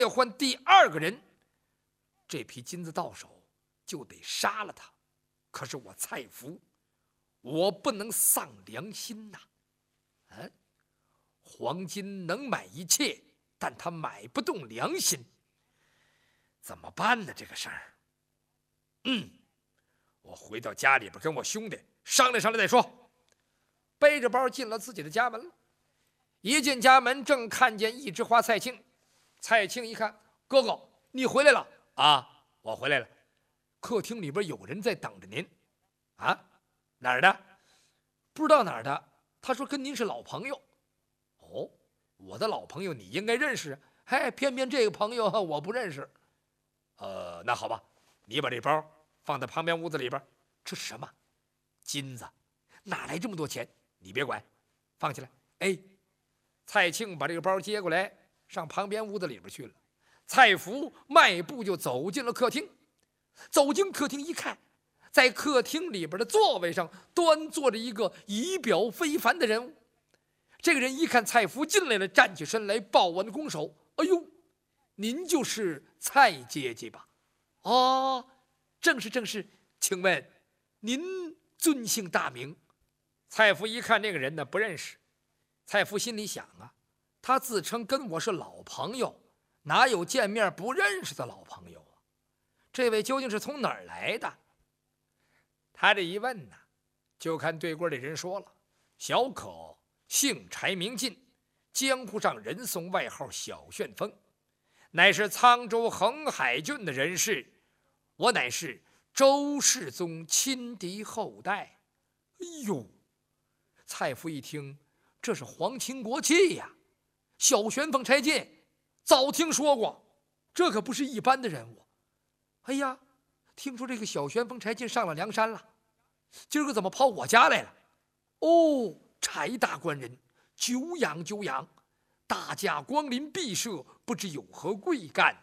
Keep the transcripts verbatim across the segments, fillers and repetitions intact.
要换第二个人，这批金子到手就得杀了他。可是我蔡福，我不能丧良心呐！嗯，黄金能买一切，但他买不动良心，怎么办呢？这个事儿，嗯，我回到家里边跟我兄弟商量商量再说。背着包进了自己的家门了，一进家门，正看见一枝花蔡庆。蔡庆一看，哥哥，你回来了啊？我回来了。客厅里边有人在等着您。啊，哪儿的？不知道哪儿的。他说跟您是老朋友。哦，我的老朋友你应该认识。嘿，偏偏这个朋友我不认识。呃，那好吧，你把这包放在旁边屋子里边。这是什么？金子？哪来这么多钱？你别管，放起来。哎，蔡庆把这个包接过来，上旁边屋子里边去了。蔡福迈步就走进了客厅。走进客厅一看，在客厅里边的座位上端坐着一个仪表非凡的人物。这个人一看蔡福进来了，站起身来抱完拱手：“哎呦，您就是蔡姐姐吧？”“哦，正是正是，请问您尊姓大名？”蔡福一看那个人呢，不认识。蔡福心里想啊，他自称跟我是老朋友，哪有见面不认识的老朋友啊？这位究竟是从哪儿来的？他这一问呢，就看对过的人说了：“小可姓柴名进，江湖上人送外号小旋风，乃是沧州横海郡的人士。我乃是周世宗亲嫡后代。”哎呦！蔡福一听，这是皇亲国戚呀！小旋风柴进，早听说过，这可不是一般的人物。哎呀，听说这个小旋风柴进上了梁山了，今儿个怎么跑我家来了？哦，柴大官人，久仰久仰，大驾光临敝舍，不知有何贵干？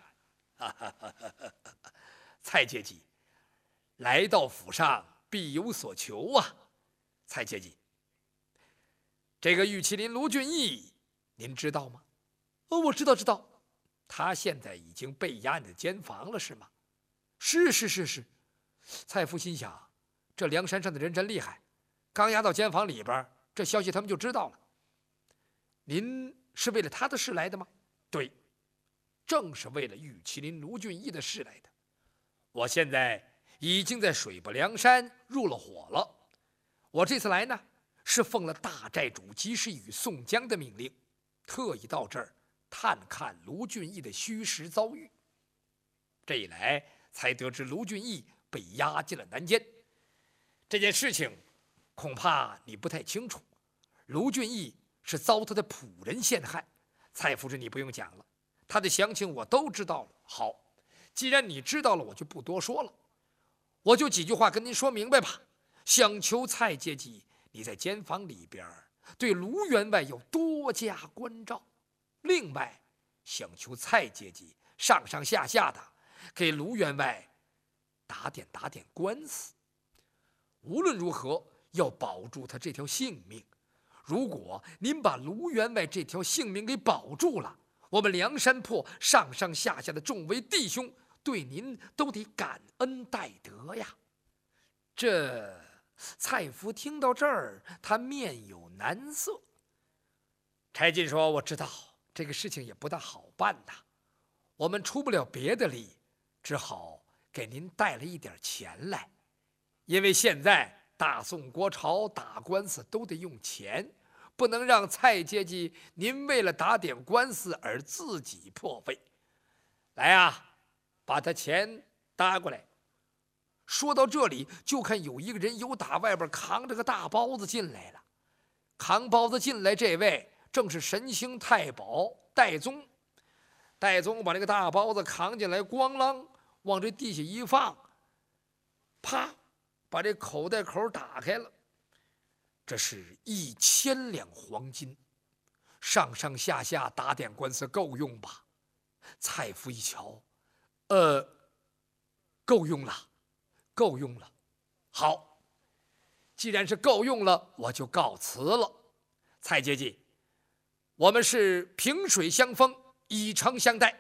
蔡阶级，来到府上必有所求啊！蔡阶级，这个玉麒麟卢俊义，您知道吗？哦，我知道，知道。他现在已经被押你的监房了，是吗？是是是是。蔡福心想，这梁山上的人真厉害，刚押到监房里边，这消息他们就知道了。您是为了他的事来的吗？对，正是为了玉麒麟卢俊义的事来的。我现在已经在水泊梁山入了伙了。我这次来呢，是奉了大寨主及时雨宋江的命令，特意到这儿探看卢俊义的虚实遭遇。这一来，才得知卢俊义被押进了南监。这件事情恐怕你不太清楚，卢俊义是遭他的仆人陷害。蔡夫人，你不用讲了，他的详情我都知道了。好，既然你知道了，我就不多说了，我就几句话跟您说明白吧。想求蔡阶级，你在监房里边对卢员外有多加关照。另外，想求蔡阶级上上下下的给卢员外打点打点官司。无论如何，要保住他这条性命。如果您把卢员外这条性命给保住了，我们梁山泊上上下下的众位弟兄对您都得感恩戴德呀。这蔡福听到这儿，他面有难色。柴进说：“我知道这个事情也不大好办呐，我们出不了别的力，只好给您带了一点钱来。因为现在大宋国朝打官司都得用钱，不能让蔡阶级您为了打点官司而自己破费。来啊，把他钱搭过来。”说到这里，就看有一个人由打外边扛着个大包子进来了。扛包子进来这位正是神行太保戴宗。戴宗把这个大包子扛进来，咣啷往这地下一放，啪，把这口袋口打开了。这是一千两黄金，上上下下打点官司够用吧？蔡福一瞧，呃，够用了。够用了，好，既然是够用了，我就告辞了。蔡阶级，我们是萍水相逢，以诚相待，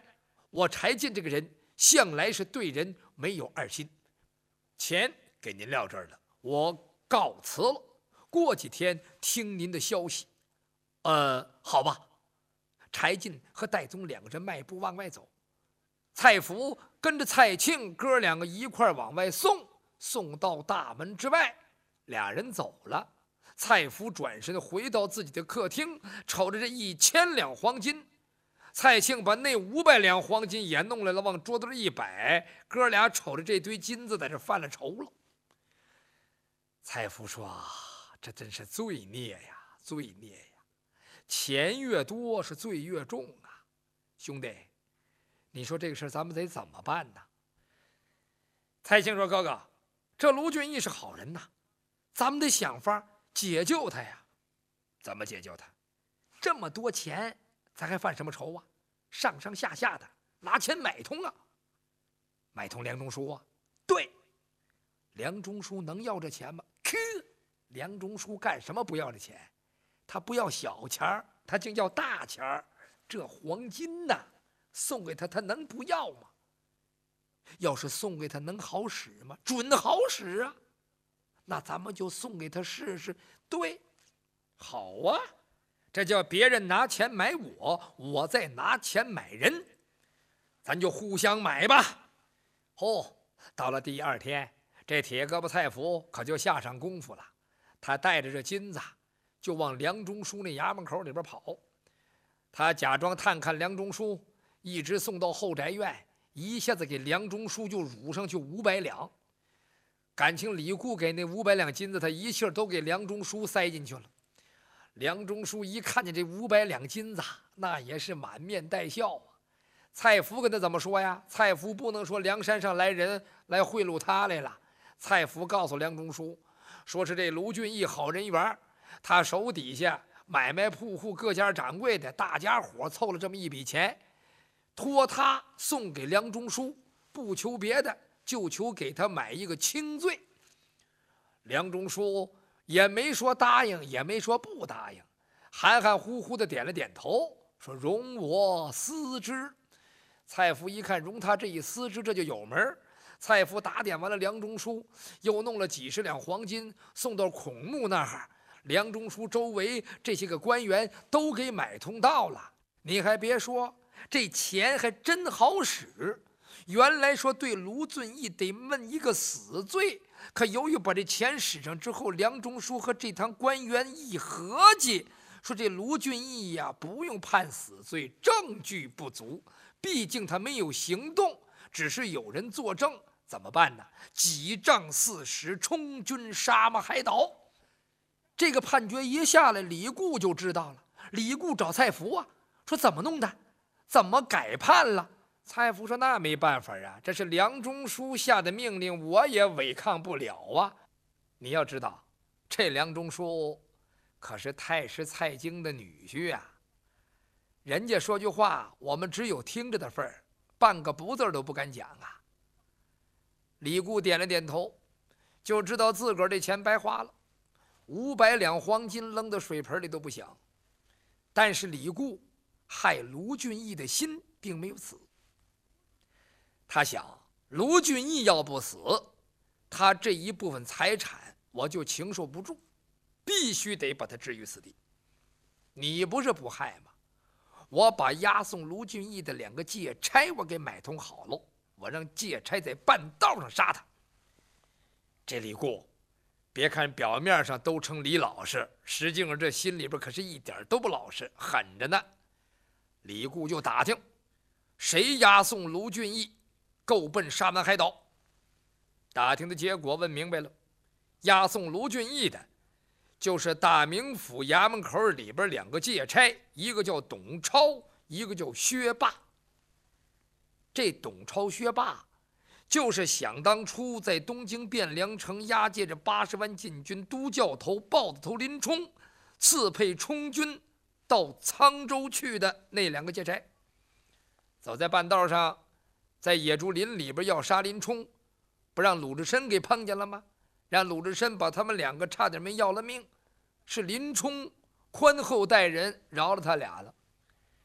我柴进这个人向来是对人没有二心，钱给您撂这儿了，我告辞了，过几天听您的消息。呃，好吧。柴进和戴宗两个人迈步往外走，蔡福跟着蔡庆哥两个一块往外送，送到大门之外，俩人走了。蔡福转身回到自己的客厅，瞅着这一千两黄金。蔡庆把那五百两黄金也弄来了，往桌子上一摆，哥俩瞅着这堆金子，在这犯了愁了。蔡福说：“这真是罪孽呀，罪孽呀！钱越多是罪越重啊，兄弟，你说这个事咱们得怎么办呢？”蔡庆说：“哥哥，这卢俊义是好人呐，咱们得想法解救他呀。怎么解救他？这么多钱，咱还犯什么愁啊？上上下下的拿钱买通啊，买通梁中书啊。对，梁中书能要这钱吗？去，梁中书干什么不要这钱？他不要小钱儿，他竟要大钱儿。这黄金呐，送给他，他能不要吗？要是送给他，能好使吗？准好使啊！那咱们就送给他试试。对，好啊，这叫别人拿钱买我，我再拿钱买人，咱就互相买吧。哦，到了第二天，这铁胳膊蔡福可就下上功夫了。他带着这金子，就往梁中书那衙门口里边跑。他假装探看梁中书，一直送到后宅院，一下子给梁中书就掳上去五百两。感情李固给那五百两金子，他一气儿都给梁中书塞进去了。梁中书一看见这五百两金子，那也是满面带笑啊。蔡福跟他怎么说呀？蔡福不能说梁山上来人来贿赂他来了。蔡福告诉梁中书，说是这卢俊义好人缘，他手底下买卖铺户各家掌柜的大家伙凑了这么一笔钱，托他送给梁中书，不求别的，就求给他买一个轻罪。梁中书也没说答应，也没说不答应，含含糊糊的点了点头，说容我思之。蔡福一看容他这一思之，这就有门。蔡福打点完了梁中书，又弄了几十两黄金送到孔目那儿，梁中书周围这些个官员都给买通到了。你还别说，这钱还真好使。原来说对卢俊义得问一个死罪，可由于把这钱使上之后，梁中书和这堂官员一合计，说这卢俊义呀，不用判死罪，证据不足，毕竟他没有行动，只是有人作证，怎么办呢？几仗四十，充军杀马海岛。这个判决一下来，李固就知道了。李固找蔡福啊，说怎么弄的？怎么改判了？蔡福说：“那没办法啊，这是梁中书下的命令，我也违抗不了啊。你要知道，这梁中书可是太师蔡京的女婿啊。人家说句话，我们只有听着的份儿，半个不字都不敢讲啊。”李固点了点头，就知道自个儿这钱白花了，五百两黄金扔到水盆里都不响。但是李固害卢俊义的心并没有死。他想，卢俊义要不死，他这一部分财产我就承受不住，必须得把他置于死地。你不是不害吗？我把押送卢俊义的两个借差我给买通好了，我让借差在半道上杀他。这李固，别看表面上都称李老实，实际上这心里边可是一点都不老实，狠着呢。李固就打听，谁押送卢俊义够奔沙湾海岛。打听的结果问明白了，押送卢俊义的就是大名府衙门口里边两个借差，一个叫董超，一个叫薛霸。这董超、薛霸就是想当初在东京汴梁城押解着八十万禁军都教头豹子头林冲，刺配充军到沧州去的那两个借差。走在半道上，在野竹林里边要杀林冲，不让鲁智深给碰见了吗？让鲁智深把他们两个差点没要了命，是林冲宽厚待人，饶了他俩了。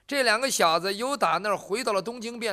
这两个小子由打那儿回到了东京汴